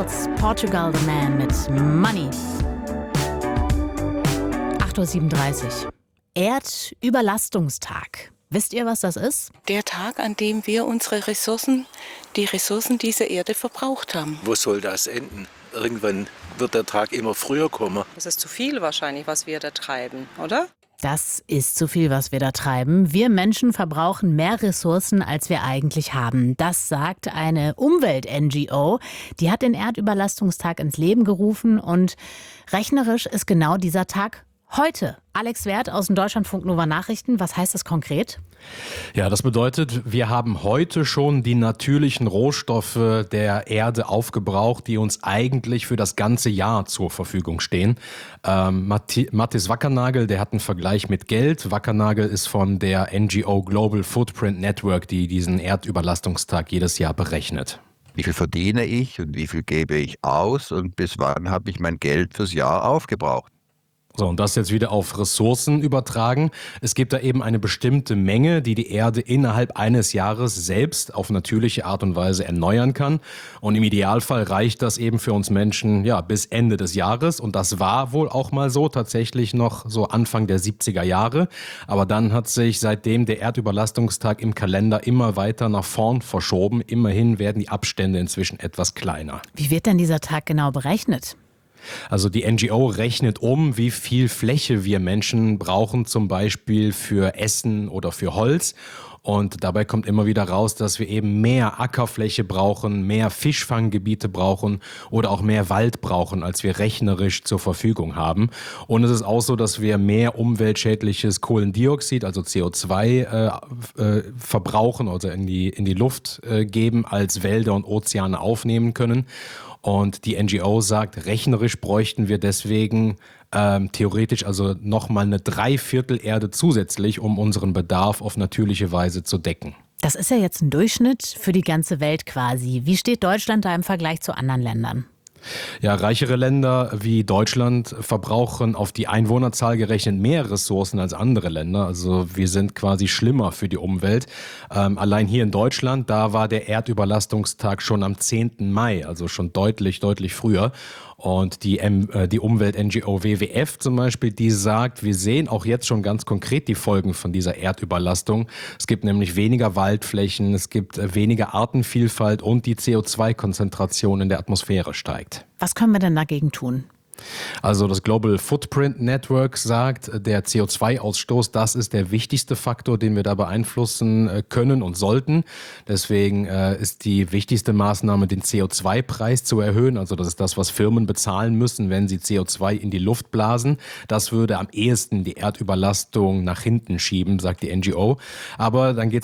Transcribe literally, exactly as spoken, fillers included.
Girls, Portugal the Man mit Money. acht Uhr siebenunddreißig. Erdüberlastungstag. Wisst ihr, was das ist? Der Tag, an dem wir unsere Ressourcen, die Ressourcen dieser Erde verbraucht haben. Wo soll das enden? Irgendwann wird der Tag immer früher kommen. Das ist zu viel wahrscheinlich, was wir da treiben, oder? Das ist zu viel, was wir da treiben. Wir Menschen verbrauchen mehr Ressourcen, als wir eigentlich haben. Das sagt eine Umwelt-N G O. Die hat den Erdüberlastungstag ins Leben gerufen und rechnerisch ist genau dieser Tag heute. Alex Wert aus den Deutschlandfunk Nova Nachrichten. Was heißt das konkret? Ja, das bedeutet, wir haben heute schon die natürlichen Rohstoffe der Erde aufgebraucht, die uns eigentlich für das ganze Jahr zur Verfügung stehen. Ähm, Mathis Wackernagel, der hat einen Vergleich mit Geld. Wackernagel ist von der N G O Global Footprint Network, die diesen Erdüberlastungstag jedes Jahr berechnet. Wie viel verdiene ich und wie viel gebe ich aus und bis wann habe ich mein Geld fürs Jahr aufgebraucht? So, und das jetzt wieder auf Ressourcen übertragen. Es gibt da eben eine bestimmte Menge, die die Erde innerhalb eines Jahres selbst auf natürliche Art und Weise erneuern kann. Und im Idealfall reicht das eben für uns Menschen ja bis Ende des Jahres. Und das war wohl auch mal so, tatsächlich noch so Anfang der siebziger Jahre. Aber dann hat sich seitdem der Erdüberlastungstag im Kalender immer weiter nach vorn verschoben. Immerhin werden die Abstände inzwischen etwas kleiner. Wie wird denn dieser Tag genau berechnet? Also die N G O rechnet um, wie viel Fläche wir Menschen brauchen, zum Beispiel für Essen oder für Holz. Und dabei kommt immer wieder raus, dass wir eben mehr Ackerfläche brauchen, mehr Fischfanggebiete brauchen oder auch mehr Wald brauchen, als wir rechnerisch zur Verfügung haben. Und es ist auch so, dass wir mehr umweltschädliches Kohlendioxid, also C O zwei, äh, äh, verbrauchen oder in die, in die Luft äh, geben, als Wälder und Ozeane aufnehmen können. Und die N G O sagt, rechnerisch bräuchten wir deswegen ähm, theoretisch also nochmal eine Dreiviertel-Erde zusätzlich, um unseren Bedarf auf natürliche Weise zu decken. Das ist ja jetzt ein Durchschnitt für die ganze Welt quasi. Wie steht Deutschland da im Vergleich zu anderen Ländern? Ja, reichere Länder wie Deutschland verbrauchen auf die Einwohnerzahl gerechnet mehr Ressourcen als andere Länder. Also wir sind quasi schlimmer für die Umwelt. Ähm, allein hier in Deutschland, da war der Erdüberlastungstag schon am zehnten Mai, also schon deutlich, deutlich früher. Und die, äh, die Umwelt-N G O W W F zum Beispiel, die sagt, wir sehen auch jetzt schon ganz konkret die Folgen von dieser Erdüberlastung. Es gibt nämlich weniger Waldflächen, es gibt äh, weniger Artenvielfalt und die C O zwei Konzentration in der Atmosphäre steigt. Was können wir denn dagegen tun? Also das Global Footprint Network sagt, der C O zwei Ausstoß, das ist der wichtigste Faktor, den wir da beeinflussen können und sollten. Deswegen äh, ist die wichtigste Maßnahme, den C O zwei Preis zu erhöhen. Also das ist das, was Firmen bezahlen müssen, wenn sie C O zwei in die Luft blasen. Das würde am ehesten die Erdüberlastung nach hinten schieben, sagt die N G O. Aber dann geht